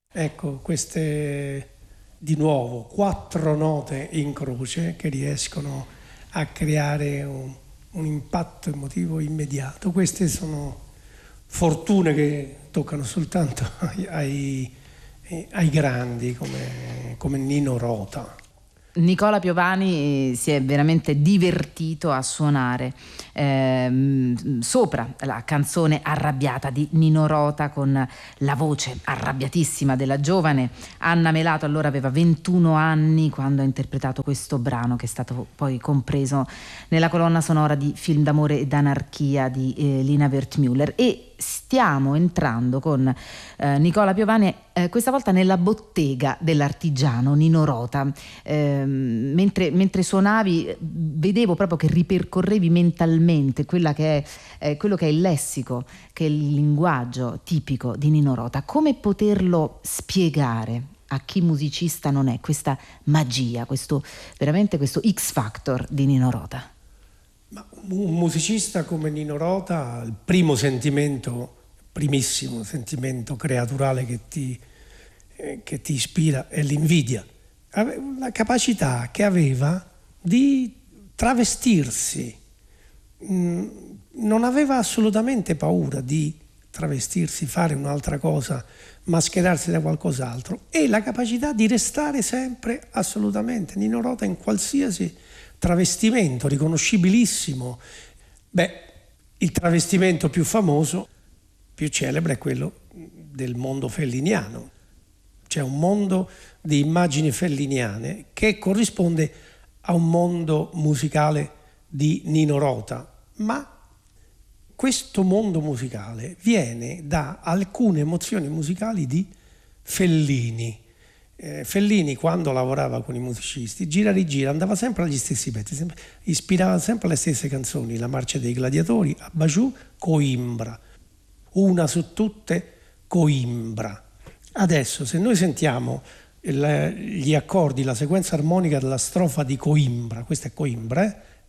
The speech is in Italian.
Ecco, queste di nuovo 4 note in croce che riescono a creare un impatto emotivo immediato. Queste sono fortune che toccano soltanto ai grandi come Nino Rota. Nicola Piovani si è veramente divertito a suonare sopra la canzone Arrabbiata di Nino Rota, con la voce arrabbiatissima della giovane Anna Melato. Allora aveva 21 anni quando ha interpretato questo brano, che è stato poi compreso nella colonna sonora di Film d'amore e d'anarchia di Lina Wertmüller. E stiamo entrando con Nicola Piovani questa volta nella bottega dell'artigiano Nino Rota. Mentre suonavi vedevo proprio che ripercorrevi mentalmente quello che è il lessico, che è il linguaggio tipico di Nino Rota. Come poterlo spiegare a chi musicista non è, questa magia, questo X Factor di Nino Rota? Ma un musicista come Nino Rota, il primissimo sentimento creaturale che ti ispira è l'invidia. La capacità che aveva di travestirsi, non aveva assolutamente paura di travestirsi, fare un'altra cosa, mascherarsi da qualcos'altro, e la capacità di restare sempre assolutamente Nino Rota in qualsiasi travestimento, riconoscibilissimo. Il travestimento più famoso, più celebre, è quello del mondo felliniano. C'è un mondo di immagini felliniane che corrisponde a un mondo musicale di Nino Rota, ma questo mondo musicale viene da alcune emozioni musicali di Fellini. Fellini, quando lavorava con i musicisti, gira rigira, andava sempre agli stessi pezzi, ispirava sempre alle stesse canzoni: La marcia dei gladiatori, Abajou, Coimbra, Una su tutte, Coimbra. Adesso, se noi sentiamo gli accordi, la sequenza armonica della strofa di Coimbra, questa è Coimbra,